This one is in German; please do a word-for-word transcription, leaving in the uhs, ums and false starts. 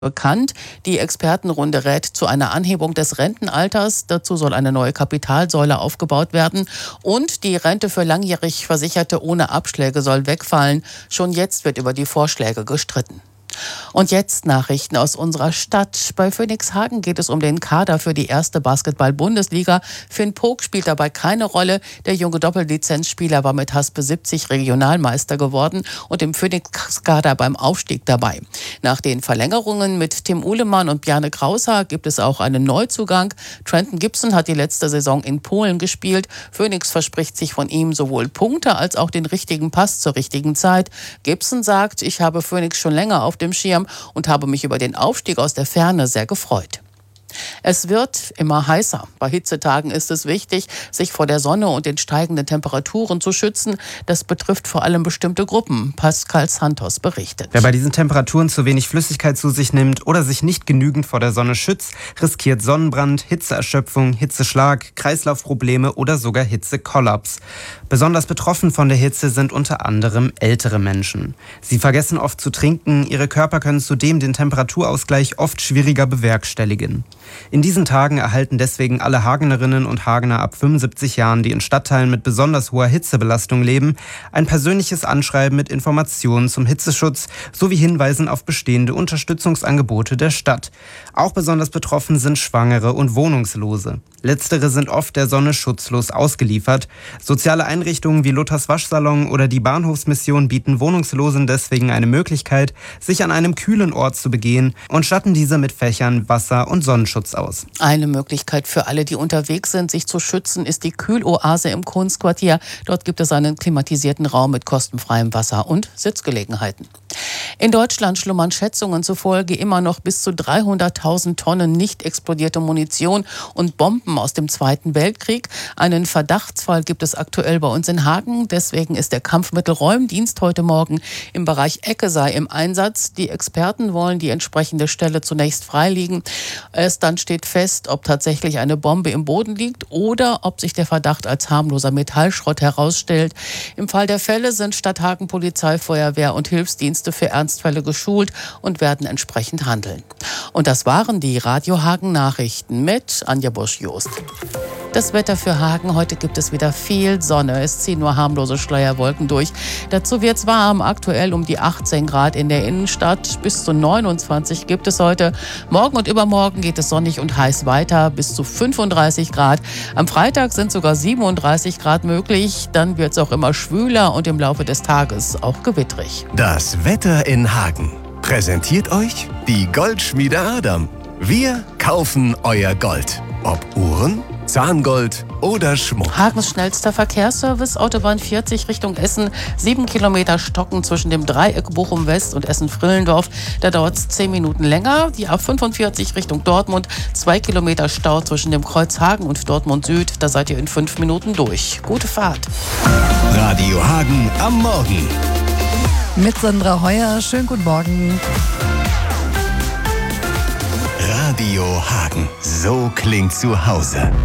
bekannt. Die Expertenrunde rät zu einer Anhebung des Rentenalters. Dazu soll eine neue Kapitalsäule aufgebaut werden. Und die Rente für langjährig Versicherte ohne Abschläge soll wegfallen. Schon jetzt wird über die Vorschläge gestritten. Und jetzt Nachrichten aus unserer Stadt. Bei Phönixhagen geht es um den Kader für die erste Basketball-Bundesliga. Finn Pog spielt dabei keine Rolle. Der junge Doppellizenzspieler war mit Haspe siebzig Regionalmeister geworden und im Phönix-Kader beim Aufstieg dabei. Nach den Verlängerungen mit Tim Uhlemann und Bjarne Krauser gibt es auch einen Neuzugang. Trenton Gibson hat die letzte Saison in Polen gespielt. Phönix verspricht sich von ihm sowohl Punkte als auch den richtigen Pass zur richtigen Zeit. Gibson sagt, ich habe Phönix schon länger auf dem Schirm und habe mich über den Aufstieg aus der Ferne sehr gefreut. Es wird immer heißer. Bei Hitzetagen ist es wichtig, sich vor der Sonne und den steigenden Temperaturen zu schützen. Das betrifft vor allem bestimmte Gruppen. Pascal Santos berichtet. Wer bei diesen Temperaturen zu wenig Flüssigkeit zu sich nimmt oder sich nicht genügend vor der Sonne schützt, riskiert Sonnenbrand, Hitzeerschöpfung, Hitzeschlag, Kreislaufprobleme oder sogar Hitzekollaps. Besonders betroffen von der Hitze sind unter anderem ältere Menschen. Sie vergessen oft zu trinken, ihre Körper können zudem den Temperaturausgleich oft schwieriger bewerkstelligen. In diesen Tagen erhalten deswegen alle Hagenerinnen und Hagener ab fünfundsiebzig Jahren, die in Stadtteilen mit besonders hoher Hitzebelastung leben, ein persönliches Anschreiben mit Informationen zum Hitzeschutz sowie Hinweisen auf bestehende Unterstützungsangebote der Stadt. Auch besonders betroffen sind Schwangere und Wohnungslose. Letztere sind oft der Sonne schutzlos ausgeliefert. Soziale Einrichtungen wie Luthers Waschsalon oder die Bahnhofsmission bieten Wohnungslosen deswegen eine Möglichkeit, sich an einem kühlen Ort zu begehen und statten diese mit Fächern, Wasser und Sonnenschutz aus. Eine Möglichkeit für alle, die unterwegs sind, sich zu schützen, ist die Kühloase im Kunstquartier. Dort gibt es einen klimatisierten Raum mit kostenfreiem Wasser und Sitzgelegenheiten. In Deutschland schlummern Schätzungen zufolge immer noch bis zu dreihunderttausend Tonnen nicht explodierte Munition und Bomben aus dem Zweiten Weltkrieg. Einen Verdachtsfall gibt es aktuell bei uns in Hagen. Deswegen ist der Kampfmittelräumdienst heute Morgen im Bereich Eckesei im Einsatz. Die Experten wollen die entsprechende Stelle zunächst freilegen. Erst dann steht fest, ob tatsächlich eine Bombe im Boden liegt oder ob sich der Verdacht als harmloser Metallschrott herausstellt. Im Fall der Fälle sind Stadthagen Polizei, Feuerwehr und Hilfsdienste für Ernstfälle geschult und werden entsprechend handeln. Und das waren die Radio Hagen Nachrichten mit Anja Busch-Jost. Das Wetter für Hagen. Heute gibt es wieder viel Sonne. Es ziehen nur harmlose Schleierwolken durch. Dazu wird es warm. Aktuell um die achtzehn Grad in der Innenstadt. Bis zu neunundzwanzig gibt es heute. Morgen und übermorgen geht es sonnig und heiß weiter. Bis zu fünfunddreißig Grad. Am Freitag sind sogar siebenunddreißig Grad möglich. Dann wird es auch immer schwüler und im Laufe des Tages auch gewittrig. Das Wetter in Hagen. Präsentiert euch die Goldschmiede Adam. Wir kaufen euer Gold. Ob Uhren, Zahngold oder Schmuck. Hagens schnellster Verkehrsservice, Autobahn vierzig Richtung Essen. Sieben Kilometer Stocken zwischen dem Dreieck Bochum-West und Essen-Frillendorf. Da dauert es zehn Minuten länger. Die A fünfundvierzig Richtung Dortmund. Zwei Kilometer Stau zwischen dem Kreuz Hagen und Dortmund Süd. Da seid ihr in fünf Minuten durch. Gute Fahrt. Radio Hagen am Morgen. Mit Sandra Heuer. Schönen guten Morgen. Radio Hagen. So klingt zu Hause.